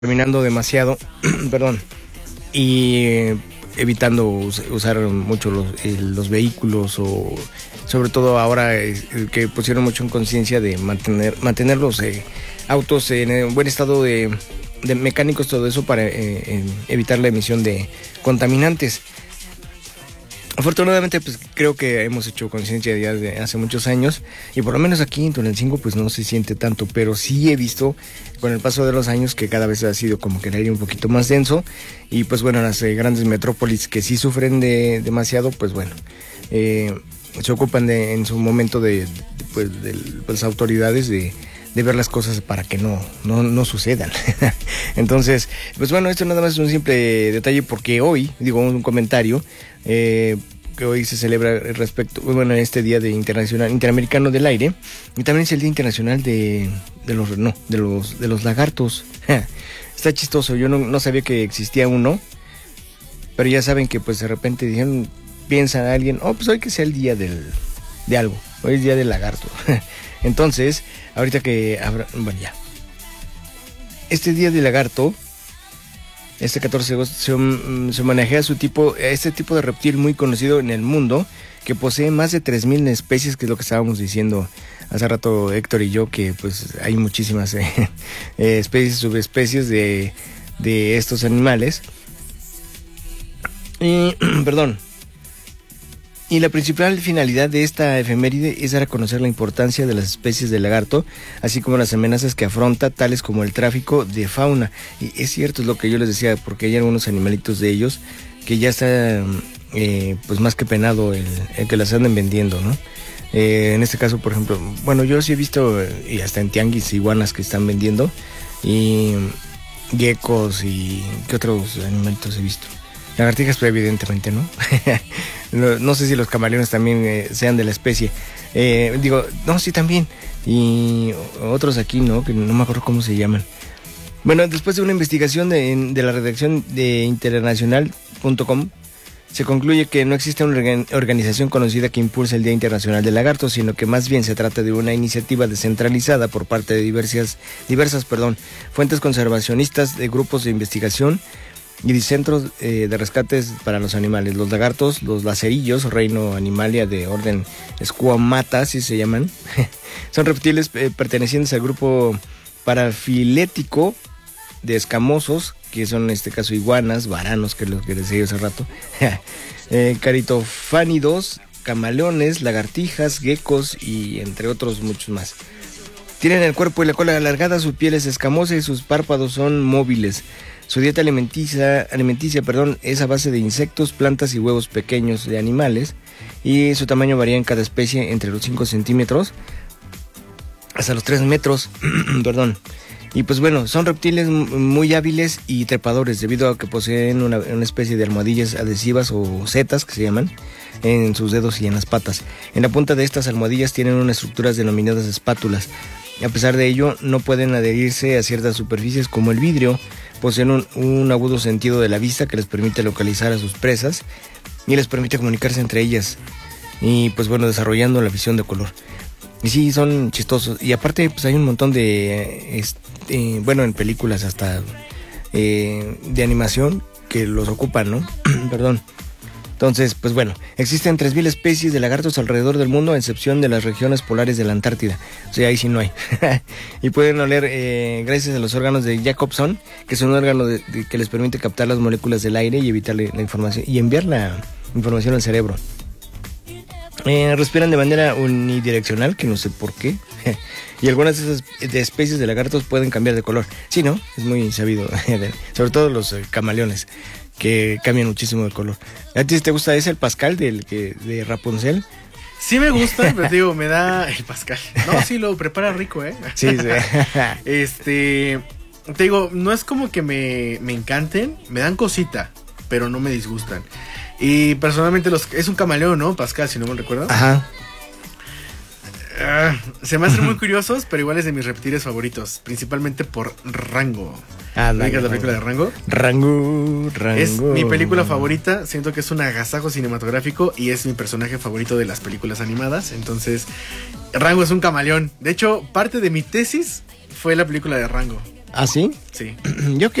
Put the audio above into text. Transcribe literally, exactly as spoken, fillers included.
Terminando demasiado, perdón, y eh, evitando us- usar mucho los, eh, los vehículos o sobre todo ahora eh, que pusieron mucho en conciencia de mantener mantener los eh, autos en eh, buen estado de, de mecánicos, todo eso para eh, eh, evitar la emisión de contaminantes. Afortunadamente, pues creo que hemos hecho conciencia ya de hace muchos años y por lo menos aquí en Tunancingo pues no se siente tanto, pero sí he visto con el paso de los años que cada vez ha sido como que el aire un poquito más denso y pues bueno, las eh, grandes metrópolis que sí sufren de demasiado, pues bueno, eh, se ocupan de, en su momento de, de, pues, de pues, autoridades de de ver las cosas para que no, no, no sucedan. Entonces, pues bueno, esto nada más es un simple detalle porque hoy, digo un comentario, eh, que hoy se celebra respecto, bueno, este día de internacional, interamericano del aire, y también es el día internacional de, de los, no, de los, de los lagartos. Está chistoso, yo no, no sabía que existía uno, pero ya saben que pues de repente dijeron, piensa a alguien, oh, pues hoy que sea el día del, de algo, hoy es día del lagarto. Entonces, ahorita que habrá, bueno ya, este día del lagarto, este catorce de agosto, se, se homenajea a su tipo, a este tipo de reptil muy conocido en el mundo, que posee más de tres mil especies, que es lo que estábamos diciendo hace rato Héctor y yo, que pues hay muchísimas eh, eh, especies, subespecies de, de estos animales. Y, perdón. Y la principal finalidad de esta efeméride es dar a conocer la importancia de las especies de lagarto, así como las amenazas que afronta, tales como el tráfico de fauna. Y es cierto, es lo que yo les decía, porque hay algunos animalitos de ellos que ya está eh, pues más que penado el, el que las anden vendiendo, ¿no? Eh, en este caso, por ejemplo, bueno, yo sí he visto, y hasta en tianguis, iguanas que están vendiendo, y geckos y ¿qué otros animalitos he visto? Lagartijas, pues evidentemente, ¿no? no, no sé si los camaleones también eh, sean de la especie. Eh, digo, no, sí también. Y otros aquí, ¿no? Que no me acuerdo cómo se llaman. Bueno, después de una investigación de, de la redacción de internacional punto com, se concluye que no existe una organ- organización conocida que impulse el Día Internacional del Lagarto, sino que más bien se trata de una iniciativa descentralizada por parte de diversas, diversas perdón, fuentes conservacionistas, de grupos de investigación y de centros eh, de rescates para los animales. Los lagartos, los lacerillos, reino animalia de orden Squamata, así se llaman, son reptiles eh, pertenecientes al grupo parafilético de escamosos, que son en este caso iguanas, varanos, que es lo que decía hace rato, eh, caritofánidos, camaleones, lagartijas, geckos y entre otros muchos más. Tienen el cuerpo y la cola alargada, su piel es escamosa y sus párpados son móviles. Su dieta alimenticia, alimenticia perdón, es a base de insectos, plantas y huevos pequeños de animales, y su tamaño varía en cada especie entre los cinco centímetros hasta los tres metros. Perdón. Y pues bueno, son reptiles muy hábiles y trepadores debido a que poseen una, una especie de almohadillas adhesivas o setas que se llaman en sus dedos y en las patas. En la punta de estas almohadillas tienen unas estructuras denominadas espátulas. A pesar de ello, no pueden adherirse a ciertas superficies como el vidrio. Poseen un, un agudo sentido de la vista que les permite localizar a sus presas y les permite comunicarse entre ellas. Y pues bueno, desarrollando la visión de color. Y sí, son chistosos. Y aparte, pues hay un montón de, este, bueno, en películas hasta eh, de animación que los ocupan, ¿no? Perdón. Entonces, pues bueno, existen tres mil especies de lagartos alrededor del mundo, a excepción de las regiones polares de la Antártida. O sea, ahí sí no hay. Y pueden oler eh, gracias a los órganos de Jacobson, que es un órgano de, de, que les permite captar las moléculas del aire y evitar la, la información y enviar la información al cerebro. Eh, respiran de manera unidireccional, que no sé por qué. Y algunas de esas de especies de lagartos pueden cambiar de color. Sí, ¿no? Es muy sabido. Sobre todo los eh, camaleones, que cambian muchísimo de color. ¿A ti te gusta ese, el Pascal del que de Rapunzel? Sí me gusta, pero digo, me da el Pascal. No, sí, lo prepara rico, ¿eh? Sí, sí. Este, te digo, no es como que me, me encanten, me dan cosita, pero no me disgustan. Y personalmente los es un camaleón, ¿no? Pascal, si no me recuerdo. Ajá. Uh, se me hacen muy curiosos, pero igual es de mis reptiles favoritos, principalmente por Rango. Ah, ¿Me digas la película de Rango? Rango, Rango. Es mi película favorita, siento que es un agasajo cinematográfico y es mi personaje favorito de las películas animadas. Entonces, Rango es un camaleón. De hecho, parte de mi tesis fue la película de Rango. ¿Ah, sí? Sí. Yo